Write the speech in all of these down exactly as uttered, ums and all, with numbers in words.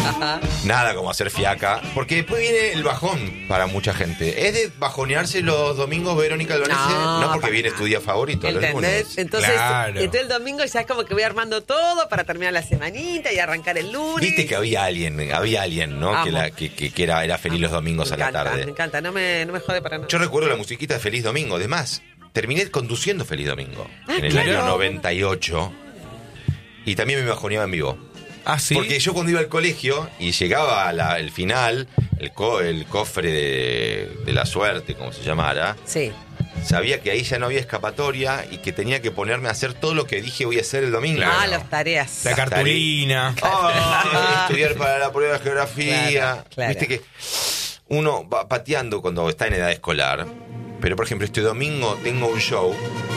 Nada como hacer fiaca, porque después viene el bajón para mucha gente. ¿Es de bajonearse los domingos, Verónica Albanese? No, No, porque para viene tu día favorito. los ¿Entendés? lunes. Entonces, Claro. entonces el domingo ya es como que voy armando todo para terminar la semanita y arrancar el lunes. Viste que había alguien, había alguien, ¿no? Amo. Que, la, que, que, que era, era feliz los domingos Me a la encanta, tarde. Me encanta, no me, no me jode para nada. Yo recuerdo la musiquita de Feliz Domingo. Además, terminé conduciendo Feliz Domingo Ah, en el claro. año noventa y ocho. Y también me bajoneaba en vivo. Ah, sí. Porque yo cuando iba al colegio y llegaba al final, el, co- el cofre de, de la suerte, como se llamara, Sí. sabía que ahí ya no había escapatoria y que tenía que ponerme a hacer todo lo que dije voy a hacer el domingo. Ah, las tareas. La cartulina. Ah, estudiar para la prueba de geografía. Claro, claro. Viste que uno va pateando cuando está en edad escolar. Pero, por ejemplo, este domingo tengo un show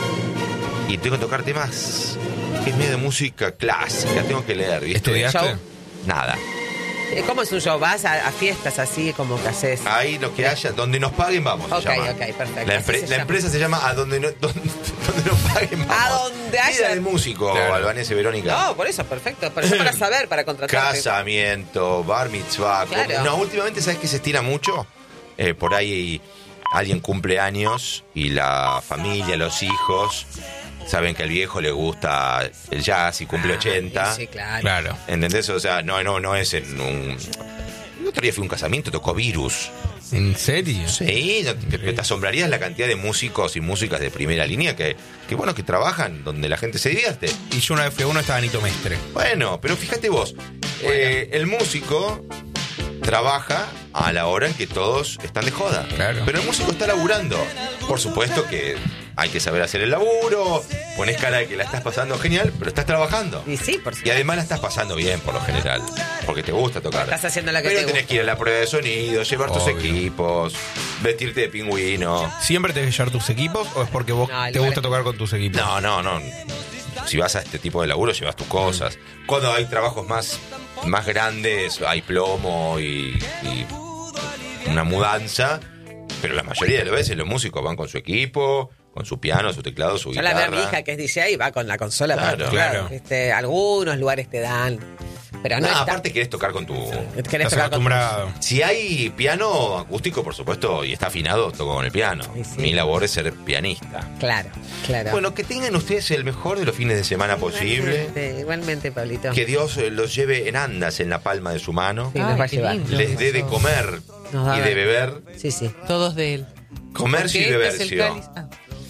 y tengo que tocar temas que es medio de música clásica. Tengo que leer, ¿viste? ¿Estudiaste? Show. Nada. Eh, ¿Cómo es un show? ¿Vas a, a fiestas así como que haces? Ahí lo que haya, donde nos paguen, vamos. se Ok, llama. ok, perfecto. La, Así empre- se la llama. empresa se llama A donde, no, donde, donde nos paguen, vamos. A donde haya- Vida de músico, Claro. Albanese, Verónica. No, por eso, perfecto. Por eso para saber, para contratarte. Casamiento, bar mitzvah. Claro. com- No, últimamente, ¿sabes que se estira mucho? Eh, por ahí alguien cumple años y la familia, los hijos, saben que al viejo le gusta el jazz y cumple ochenta. Sí, claro. Claro. ¿Entendés? O sea, no, no, no es en un... El otro día fue un casamiento, tocó Virus. ¿En serio? Sí, no te, te asombrarías la cantidad de músicos y músicas de primera línea que, que, bueno, que trabajan donde la gente se divierte. Y yo una vez fui a uno, estaba Nito Mestre. Bueno, pero fíjate vos, eh, el músico trabaja a la hora en que todos están de joda. Claro. Pero el músico está laburando. Por supuesto que hay que saber hacer el laburo, pones cara de que la estás pasando genial, pero estás trabajando. Y sí, por Y supuesto. además la estás pasando bien por lo general, porque te gusta tocar. Estás haciendo la que pero te tenés gusta. que ir a la prueba de sonido, llevar tus Obvio. equipos, vestirte de pingüino. ¿Siempre tenés que llevar tus equipos o es porque vos No, el te lugar gusta es- tocar con tus equipos? No, no, no. Si vas a este tipo de laburo, llevas tus cosas. Cuando hay trabajos más, más grandes, hay plomo y, y una mudanza. Pero la mayoría de las veces los músicos van con su equipo, con su piano, su teclado, su Yo la guitarra. veo a mi hija que es D J y va con la consola para Claro. todos lados, Claro. ¿viste? Algunos lugares te dan. Pero no, No, está. aparte querés tocar con tu... Querés Estás tocar con- acostumbrado. Si hay piano acústico, por supuesto, y está afinado, toco con el piano. Sí, sí. Mi labor es ser pianista. Claro, claro. Bueno, que tengan ustedes el mejor de los fines de semana posible. Igualmente, igualmente, Pablito. Que Dios eh, los lleve en andas en la palma de su mano. Sí, nos va a llevar. Les dé de comer Nos va a y dar. de beber. Sí, sí. Todos de él. Comercio y Porque este es el bebercio. cáliz. Ah.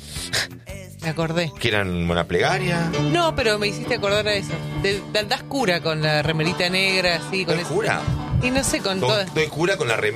Me acordé. ¿Quieran una plegaria? No, pero me hiciste acordar a eso. De, de- andás cura con la remerita negra, así, con ¿Doy ese- cura? Y no sé, con Doy, todas. doy cura con la remera